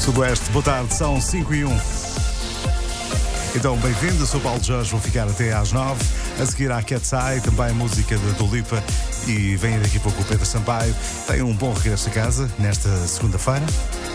Sudoeste, boa tarde, são 5 e 1. Então, bem-vindo, sou Paulo Jorge, vou ficar até às 9. A seguir à Cat's Eye, também música da Dua Lipa e vem daqui a pouco o Pedro Sampaio. Tem um bom regresso a casa nesta segunda-feira.